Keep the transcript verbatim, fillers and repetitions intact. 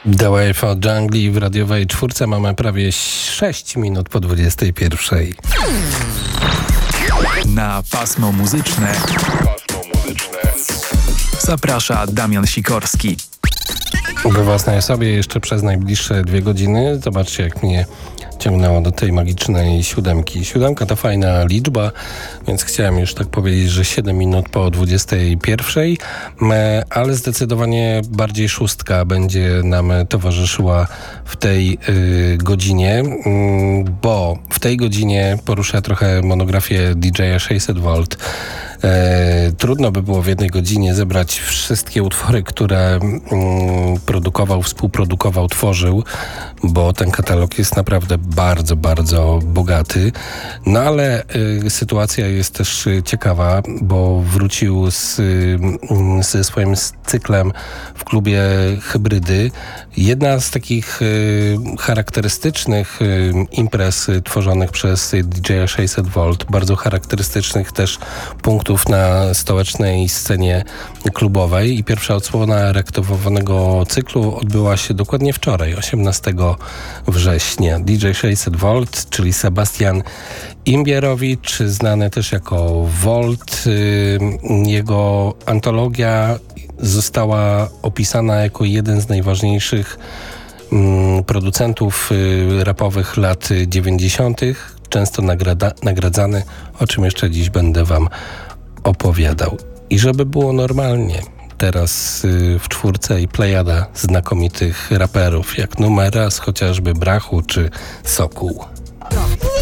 The Wave of Jungle w radiowej czwórce. Mamy prawie sześć minut po dwudziestej pierwszej. Na pasmo muzyczne zaprasza Damian Sikorski. We własnej osobie jeszcze przez najbliższe dwie godziny. Zobaczcie, jak mnie ciągnęło do tej magicznej siódemki. Siódemka to fajna liczba, więc chciałem już tak powiedzieć, że siedem minut po dwudziestej pierwszej, ale zdecydowanie bardziej szóstka będzie nam towarzyszyła w tej y, godzinie, y, bo w tej godzinie poruszę trochę monografię D J sześćset volt. E, trudno by było w jednej godzinie zebrać wszystkie utwory, które mm, produkował, współprodukował, tworzył, bo ten katalog jest naprawdę bardzo, bardzo bogaty. No ale y, sytuacja jest też ciekawa, bo wrócił z, y, ze swoim cyklem w klubie Hybrydy. Jedna z takich y, charakterystycznych y, imprez y, tworzonych przez D J sześćset volt, bardzo charakterystycznych też punktów na stołecznej scenie klubowej, i pierwsza odsłona reaktywowanego cyklu odbyła się dokładnie wczoraj, osiemnastego września. D J sześćset volt, czyli Sebastian Imbierowicz, znany też jako Volt. Jego antologia została opisana jako jeden z najważniejszych producentów rapowych lat dziewięćdziesiątych. Często nagrada, nagradzany, o czym jeszcze dziś będę wam opowiadał. I żeby było normalnie, teraz y, w czwórce i plejada znakomitych raperów, jak Numeras, chociażby Brachu czy Sokół.